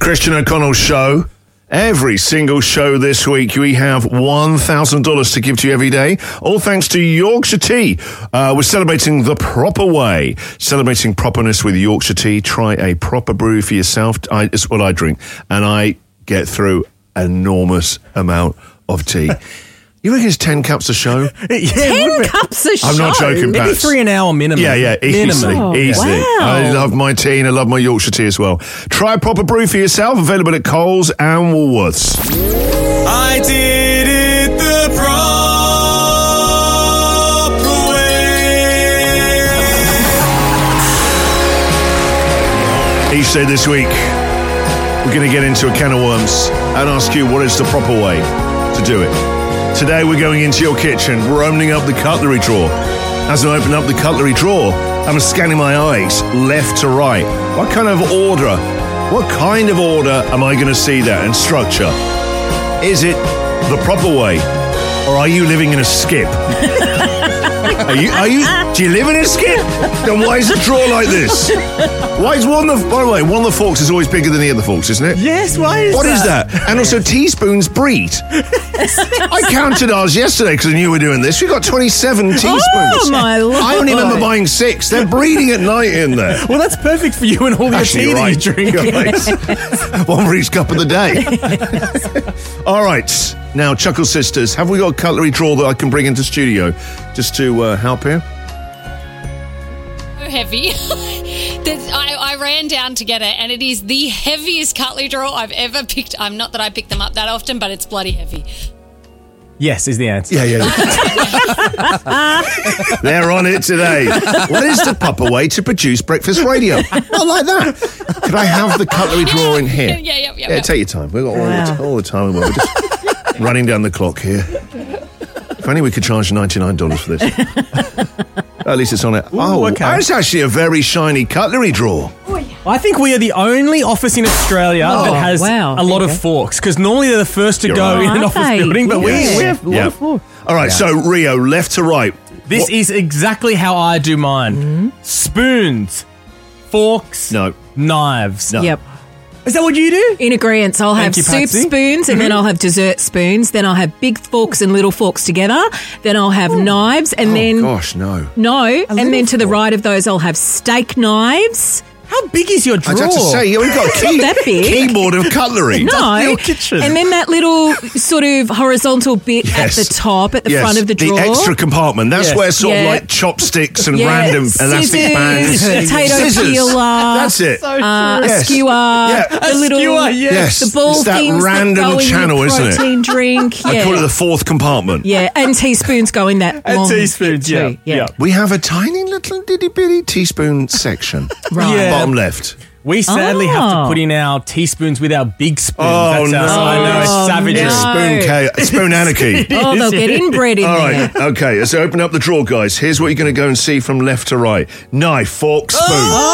Christian O'Connell Show. Every single show this week, we have $1,000 to give to you every day. All thanks to Yorkshire Tea. We're celebrating the proper way. Celebrating properness with Yorkshire Tea. Try a proper brew for yourself. It's what I drink. And I get through an enormous amount of tea. You reckon it's 10 cups a show? 10 cups a show? I'm not joking, Maybe Pats. 3 an hour minimum. Yeah, easily. Minimum. Easily. Wow. I love my tea and I love my Yorkshire Tea as well. Try a proper brew for yourself. Available at Coles and Woolworths. I did it the proper way. Each day this week, we're going to get into a can of worms and ask you what is the proper way to do it. Today we're going into your kitchen. We're opening up the cutlery drawer. As I open up the cutlery drawer, I'm scanning my eyes left to right. What kind of order am I going to see there and structure? Is it the proper way, or are you living in a skip? Do you live in a skip? Then why is the drawer like this? Why is by the way, one of the forks is always bigger than the other forks, isn't it? Yes, why is What that? is that? And also teaspoons breed. I counted ours yesterday because I knew we were doing this. We got 27 teaspoons. Oh, my Lord. I only remember buying 6. They're breeding at night in there. Well, that's perfect for you and all your Actually, tea you're that you drink. You're right. One for each cup of the day. All right. Now, Chuckle Sisters, have we got a cutlery drawer that I can bring into studio just to help here? So heavy. I ran down to get it, and it is the heaviest cutlery drawer I've ever picked. Not that I pick them up that often, but it's bloody heavy. Yes, is the answer. Yeah. They're on it today. What is the proper way to produce breakfast radio? Not like that. Could I have the cutlery drawer in here? Yeah. Take your time. We've got all the time. We're just running down the clock here. If only we could charge $99 for this. At least it's on it. Okay. That's actually a very shiny cutlery drawer. I think we are the only office in Australia that has a lot of forks, because normally they're the first to go in an office building, but we have a lot of forks. All right, so Rio, left to right. This is exactly how I do mine. Spoons, forks, knives. No. Yep. Is that what you do? In agreement, I'll have you, soup Patsy. spoons, and then I'll have dessert spoons. Then I'll have big forks and little forks together. Then I'll have knives, and then Gosh, no. and then to the right of those, I'll have steak knives. How big is your drawer? I have to say, we've got a that big. keyboard of cutlery. No, your kitchen. and then that little sort of horizontal bit at the top, at the front of the drawer. The extra compartment. That's where sort of Yeah. like chopsticks and Yeah, random scissors, elastic bands. potato Scissors. peeler. That's it. A skewer, Yeah. the little skewer, yes. the ball It's that things random that go channel, in your isn't it? protein drink. I Yeah. call it the fourth compartment. Yeah, and teaspoons go in that. And long teaspoons, bit too. yeah. We have a tiny little bitty teaspoon section. Right. Yeah. Bottom left. We sadly have to put in our teaspoons with our big spoons. Oh, That's no. I know, it's savagery. no. Spoon anarchy. Oh, they'll get inbred in All there. right, okay, so open up the drawer, guys. Here's what you're going to go and see from left to right. Knife, fork, spoon.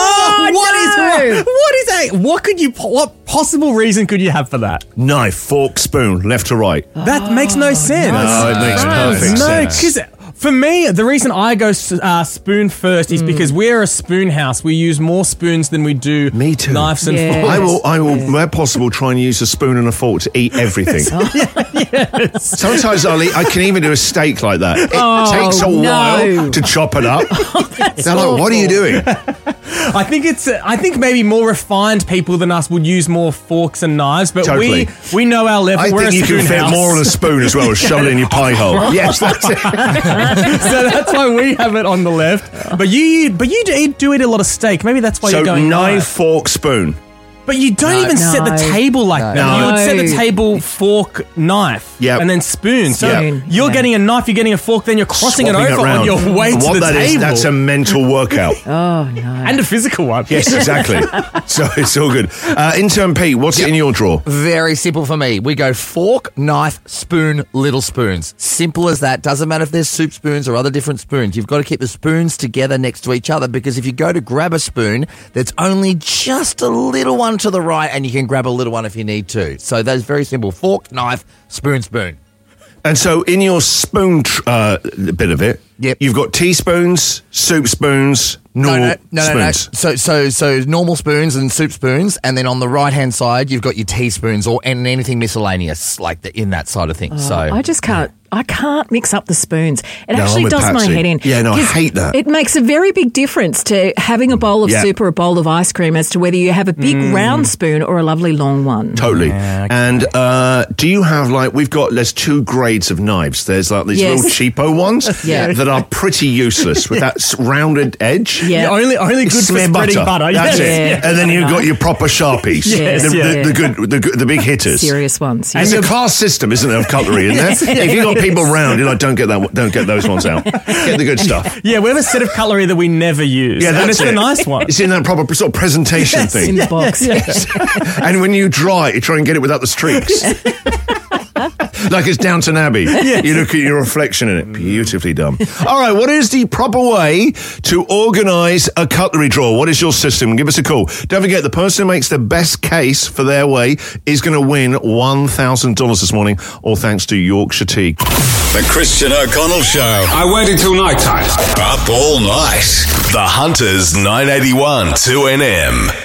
What is that? What possible reason could you have for that? Knife, fork, spoon, left to right. That makes no sense. No, it makes perfect No, sense. because for me, the reason I go spoon first is because we're a spoon house. We use more spoons than we do Me too. knives and Yeah. forks. I will, where possible, try and use a spoon and a fork to eat everything. Sometimes I can even do a steak like that. It takes a while to chop it up. They're like, what are you doing? I think maybe more refined people than us would use more forks and knives, but Totally. we know our level. I We're think a you can spoon fit house. more on a spoon as well as shove it in your pie hole. Yes, that's it. So that's why we have it on the left. But you do eat a lot of steak. Maybe that's why So you're going knife, knife. fork, spoon. But you don't even set the table like that. No. You would set the table fork, knife, Yep. and then spoon. So Yep. you're getting a knife, you're getting a fork, then you're crossing Swapping it over around. on your way And to what the that table. is, that's a mental workout. and a physical one. Yes, exactly. So it's all good. Intern Pete, what's in your drawer? Very simple for me. We go fork, knife, spoon, little spoons. Simple as that. Doesn't matter if there's soup spoons or other different spoons. You've got to keep the spoons together next to each other, because if you go to grab a spoon, there's only just a little one to the right, and you can grab a little one if you need to. So that's very simple. Fork, knife, spoon, spoon. And so in your spoon bit of it, you've got teaspoons, soup spoons, spoons. So normal spoons and soup spoons, and then on the right-hand side, you've got your teaspoons and anything miscellaneous in that side of things. I can't mix up the spoons. It actually does my head in. Yeah, no, I hate that. It makes a very big difference to having a bowl of soup or a bowl of ice cream as to whether you have a big round spoon or a lovely long one. Totally. Yeah, okay. And do you have there's 2 grades of knives. There's these little cheapo ones that are pretty useless with that rounded edge. Yeah, only good for spreading butter. That's it. And then you've got your proper Sharpies. The big hitters. Serious ones. It's a class system, isn't there, of cutlery in there? If you've got people around, don't get those ones out. Get the good stuff. Yeah, we have a set of cutlery that we never use. Yeah, and it's the nice one. It's in that proper sort of presentation thing. In the box. Yes. And when you dry, you try and get it without the streaks. Like it's Downton Abbey. Yes. You look at your reflection in it. Beautifully done. All right, what is the proper way to organise a cutlery drawer? What is your system? Give us a call. Don't forget, the person who makes the best case for their way is going to win $1,000 this morning, all thanks to Yorkshire Tea. The Christian O'Connell Show. I waited till night time. Up all night. The Hunters 981 2NM.